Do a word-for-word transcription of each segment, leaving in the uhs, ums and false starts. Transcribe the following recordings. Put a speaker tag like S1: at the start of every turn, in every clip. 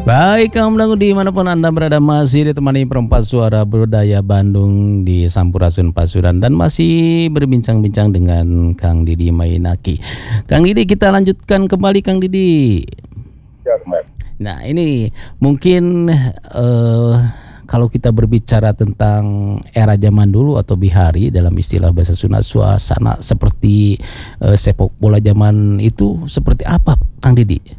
S1: Baik, kaum dangu dimanapun Anda berada, masih ditemani perempat suara budaya Bandung di Sampurasun Pasuruan dan masih berbincang-bincang dengan Kang Didi Mainaki. Kang Didi, kita lanjutkan kembali Kang Didi.
S2: Ya, Mbak.
S1: Nah ini mungkin eh, kalau kita berbicara tentang era zaman dulu atau bihari dalam istilah bahasa Sunda, suasana seperti eh, sepak bola zaman itu seperti apa Kang Didi?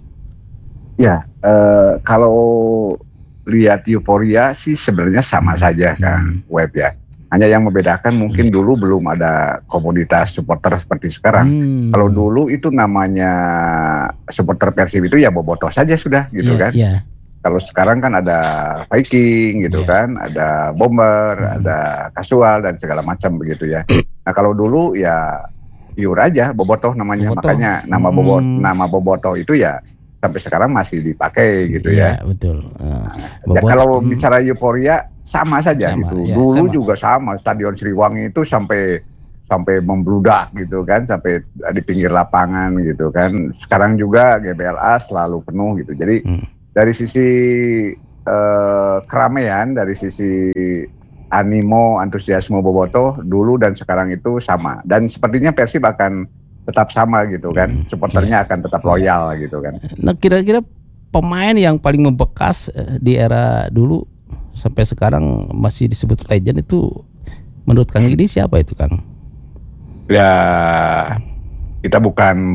S2: Ya, eh, kalau lihat euforia sih sebenarnya sama saja kan,
S1: Hmm.
S2: Web ya. Hanya yang membedakan mungkin dulu belum ada komunitas supporter seperti sekarang.
S1: Hmm.
S2: Kalau dulu itu namanya supporter Persib itu ya bobotoh saja sudah gitu
S1: Iya,
S2: kan.
S1: iya.
S2: Kalau sekarang kan ada Viking gitu
S1: Iya.
S2: kan, ada Bomber,
S1: Hmm.
S2: ada Casual dan segala macam begitu ya. Nah kalau dulu ya pure aja bobotoh namanya,
S1: Bobotoh.
S2: makanya nama bobot
S1: Hmm.
S2: nama bobotoh itu ya sampai sekarang masih dipakai gitu
S1: Iya,
S2: ya.
S1: betul. Uh,
S2: Ya,
S1: bobot-
S2: kalau
S1: hmm.
S2: bicara euforia sama saja
S1: Sama,
S2: gitu.
S1: ya,
S2: Dulu
S1: sama.
S2: juga sama, Stadion Siliwangi itu sampai sampai membludak gitu kan, sampai di pinggir lapangan gitu kan. Sekarang juga G B L A selalu penuh gitu. Jadi
S1: Hmm.
S2: dari sisi eh, keramaian, dari sisi animo, antusiasme bobotoh dulu dan sekarang itu sama. Dan sepertinya Persib akan tetap sama gitu kan,
S1: Hmm.
S2: supporternya akan tetap loyal gitu kan.
S1: Nah, kira-kira pemain yang paling membekas eh, di era dulu sampai sekarang masih disebut legend itu menurut Kang Didi siapa itu Kang?
S2: Ya, kita bukan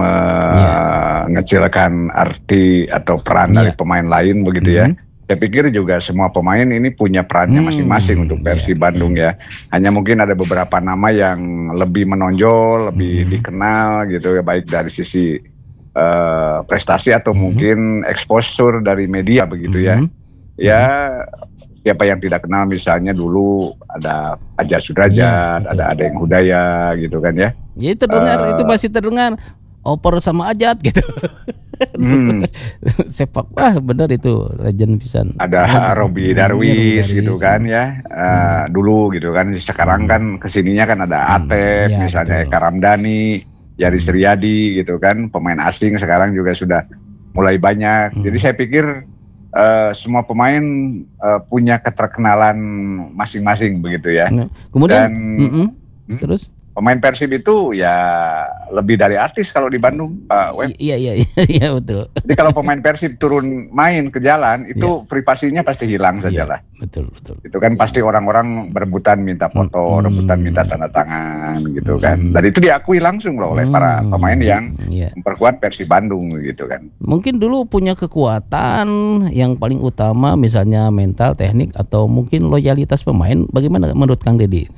S2: mengecilkan arti atau peran
S1: Ya.
S2: dari pemain lain begitu ya.
S1: Hmm.
S2: Saya pikir juga semua pemain ini punya perannya
S1: Hmm,
S2: masing-masing untuk Persib
S1: ya.
S2: Bandung ya. Hanya mungkin ada beberapa nama yang lebih menonjol, lebih
S1: Hmm.
S2: dikenal gitu ya, baik dari sisi eh, prestasi atau
S1: Hmm.
S2: mungkin exposure dari media begitu ya.
S1: Hmm.
S2: Ya, siapa yang tidak kenal misalnya dulu ada Aja Sudrajat,
S1: Iya, betul.
S2: ada Adeng Hudaya gitu kan ya.
S1: Ya terdengar,
S2: Eh,
S1: itu masih terdengar oper sama Ajat gitu.
S2: Hmm,
S1: Sepak, wah benar itu legend pisan.
S2: ada
S1: Legend.
S2: Robi
S1: Hmm,
S2: Darwis
S1: iya, Robi
S2: gitu
S1: Darwis.
S2: kan ya. Eh, dulu gitu kan. Sekarang kan kesininya kan ada
S1: Hmm,
S2: Atep,
S1: iya,
S2: misalnya
S1: betul.
S2: Eka Ramdhani, Yari
S1: Hmm.
S2: Sriadi gitu kan. Pemain asing sekarang juga sudah mulai banyak.
S1: Hmm.
S2: Jadi saya pikir eh, semua pemain eh, punya keterkenalan masing-masing begitu ya.
S1: Nah, kemudian
S2: Dan
S1: mm-mm.
S2: hmm,
S1: terus
S2: pemain Persib itu ya lebih dari artis kalau di Bandung, Pak Web.
S1: iya iya iya iya betul.
S2: Jadi kalau pemain Persib turun main ke jalan itu privasinya pasti hilang saja
S1: Iya,
S2: lah.
S1: betul betul.
S2: Itu kan pasti orang-orang berebutan minta foto,
S1: Hmm.
S2: rebutan minta tanda tangan gitu kan.
S1: Hmm.
S2: Dan itu diakui langsung loh oleh para
S1: Hmm.
S2: pemain yang
S1: Iya.
S2: memperkuat Persib Bandung gitu kan.
S1: Mungkin dulu punya kekuatan yang paling utama misalnya mental, teknik atau mungkin loyalitas pemain. Bagaimana menurut Kang Didi?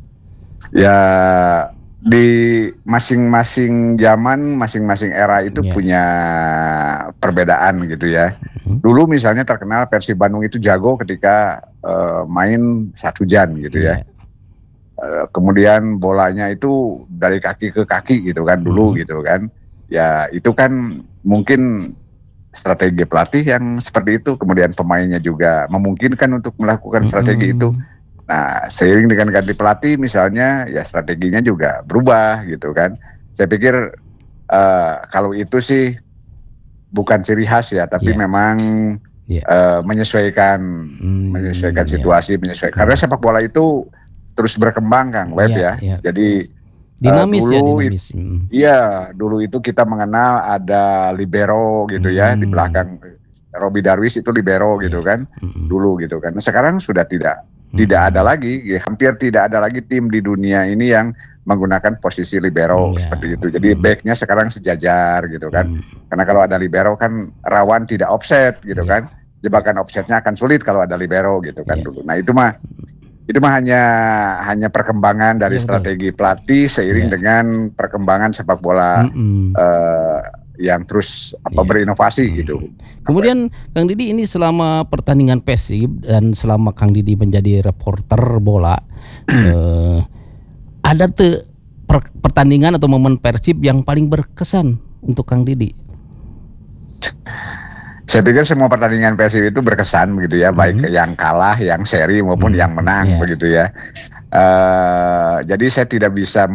S2: Ya di masing-masing zaman, masing-masing era itu
S1: Iya.
S2: punya perbedaan gitu ya.
S1: Hmm.
S2: Dulu misalnya terkenal Persib Bandung itu jago ketika eh, main satu jam gitu ya.
S1: Iya.
S2: Eh, kemudian bolanya itu dari kaki ke kaki gitu kan dulu
S1: Hmm.
S2: gitu kan. Ya itu kan mungkin strategi pelatih yang seperti itu. Kemudian pemainnya juga memungkinkan untuk melakukan strategi
S1: Mm-mm.
S2: itu. Nah, seiring dengan ganti pelatih misalnya, ya strateginya juga berubah gitu kan. Saya pikir eh, kalau itu sih bukan ciri khas ya, tapi
S1: Iya.
S2: memang
S1: Iya.
S2: eh, menyesuaikan,
S1: Hmm,
S2: menyesuaikan
S1: iya.
S2: situasi, menyesuaikan. Karena sepak bola itu terus berkembang, Kang Web
S1: Iya,
S2: ya.
S1: iya.
S2: Jadi
S1: Dinamis
S2: eh,
S1: ya,
S2: dulu
S1: dinamis. Hmm.
S2: iya, dulu itu kita mengenal ada libero gitu ya di
S1: Hmm.
S2: belakang. Robi Darwis itu libero gitu
S1: Iya.
S2: kan,
S1: Mm-mm.
S2: dulu gitu kan. Nah, sekarang sudah tidak
S1: Hmm.
S2: tidak ada lagi, ya, hampir tidak ada lagi tim di dunia ini yang menggunakan posisi libero
S1: Hmm, ya.
S2: seperti itu. Jadi
S1: Hmm.
S2: backnya sekarang sejajar gitu kan.
S1: Hmm.
S2: Karena kalau ada libero kan rawan tidak offset gitu
S1: Iya.
S2: kan. Jebakan offsetnya akan sulit kalau ada libero gitu kan
S1: Iya.
S2: dulu. Nah itu mah itu mah hanya hanya perkembangan dari
S1: Iya, betul.
S2: strategi pelatih seiring
S1: Iya.
S2: dengan perkembangan sepak bola
S1: Mm-mm.
S2: eh, yang terus apa
S1: Iya.
S2: berinovasi
S1: Hmm.
S2: gitu.
S1: Kemudian Kang Didi ini selama pertandingan Persib dan selama Kang Didi menjadi reporter bola, eh, ada tuh per- pertandingan atau momen Persib yang paling berkesan untuk Kang Didi?
S2: Saya pikir semua pertandingan Persib itu berkesan begitu ya, baik yang kalah, yang seri maupun
S1: Hmm,
S2: yang menang
S1: iya.
S2: begitu ya. Eh, jadi saya tidak bisa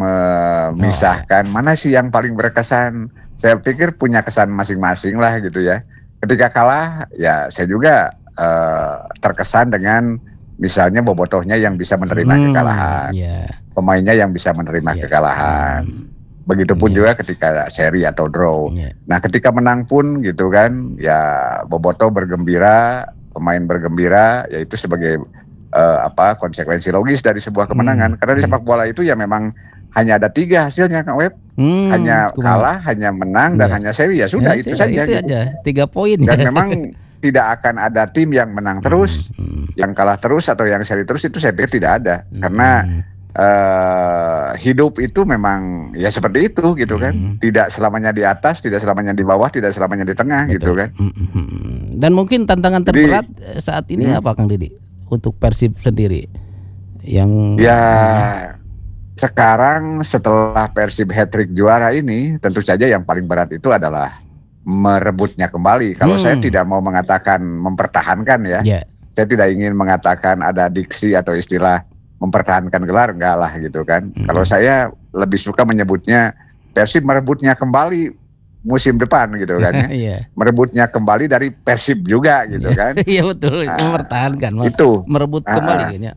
S2: memisahkan mana sih yang paling berkesan. Saya pikir punya kesan masing-masing lah gitu ya. ketika kalah ya saya juga uh, terkesan dengan misalnya bobotohnya yang bisa menerima
S1: Hmm,
S2: kekalahan,
S1: ya,
S2: pemainnya yang bisa menerima
S1: ya.
S2: kekalahan.
S1: Hmm,
S2: Begitupun
S1: ya,
S2: juga ketika seri atau draw.
S1: ya.
S2: Nah, ketika menang pun gitu kan, ya bobotoh bergembira, pemain bergembira, yaitu sebagai uh, apa konsekuensi logis dari sebuah kemenangan.
S1: Hmm,
S2: Karena di
S1: ya.
S2: sepak bola itu ya memang hanya ada tiga hasilnya, Kang Web.
S1: Hmm,
S2: Hanya
S1: kumaha?
S2: kalah, hanya menang, dan
S1: Ya.
S2: hanya seri. Ya
S1: Ya,
S2: sudah, itu
S1: sudah,
S2: saja
S1: itu
S2: gitu.
S1: aja tiga poin
S2: Dan
S1: ya.
S2: memang tidak akan ada tim yang menang
S1: Hmm,
S2: terus,
S1: hmm,
S2: yang kalah terus atau yang seri terus, itu saya pikir tidak ada. Karena
S1: hmm,
S2: uh, hidup itu memang ya seperti itu gitu kan.
S1: hmm.
S2: Tidak selamanya di atas, tidak selamanya di bawah, tidak selamanya di tengah gitu
S1: Betul.
S2: kan.
S1: Hmm, hmm, hmm. Dan mungkin tantangan
S2: Jadi
S1: terberat eh, saat ini
S2: hmm,
S1: apa Kang Didi untuk Persib sendiri? Yang
S2: ya
S1: hmm,
S2: sekarang setelah Persib hat-trick juara ini, tentu saja yang paling berat itu adalah merebutnya kembali. Kalau saya
S1: hmm,
S2: tidak mau mengatakan mempertahankan ya,
S1: ya,
S2: saya tidak ingin mengatakan ada diksi atau istilah mempertahankan gelar, enggak lah gitu kan.
S1: hmm,
S2: Kalau saya lebih suka menyebutnya Persib merebutnya kembali musim depan gitu kan ya.
S1: iya.
S2: Merebutnya kembali dari Persib juga gitu kan.
S1: Iya betul,
S2: Nah,
S1: mempertahankan,
S2: itu
S1: merebut
S2: ah,
S1: kembali
S2: ah.
S1: kayaknya.